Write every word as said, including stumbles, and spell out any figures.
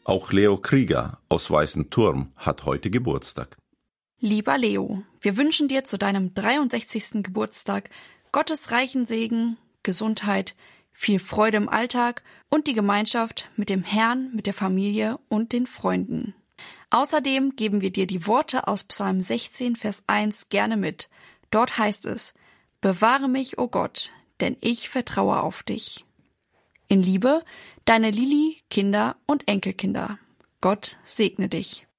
Auch Leo Krieger aus Weißenturm hat heute Geburtstag. Lieber Leo, wir wünschen dir zu deinem dreiundsechzigsten Geburtstag Gottes reichen Segen, Gesundheit, viel Freude im Alltag und die Gemeinschaft mit dem Herrn, mit der Familie und den Freunden. Außerdem geben wir dir die Worte aus Psalm sechzehn, Vers eins gerne mit. Dort heißt es: Bewahre mich, o Gott, denn ich vertraue auf dich. In Liebe, deine Lili, Kinder und Enkelkinder. Gott segne dich.